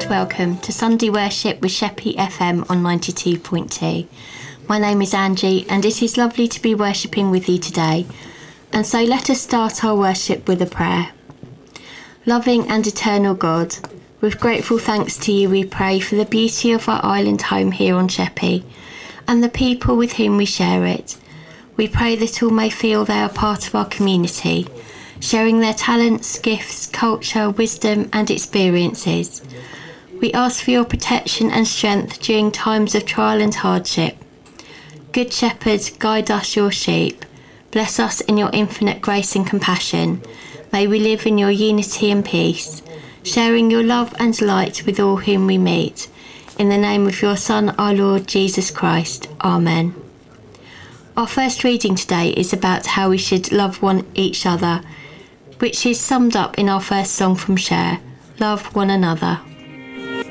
welcome to Sunday Worship with Sheppey FM on 92.2. My name is Angie and it is lovely to be worshipping with you today. And so let us start our worship with a prayer. Loving and eternal God, with grateful thanks to you we pray for the beauty of our island home here on Sheppey and the people with whom we share it. We pray that all may feel they are part of our community, sharing their talents, gifts, culture, wisdom and experiences. We ask for your protection and strength during times of trial and hardship. Good Shepherd, guide us, your sheep. Bless us in your infinite grace and compassion. May we live in your unity and peace, sharing your love and light with all whom we meet. In the name of your Son, our Lord Jesus Christ. Amen. Our first reading today is about how we should love each other, which is summed up in our first song from Cher, Love One Another.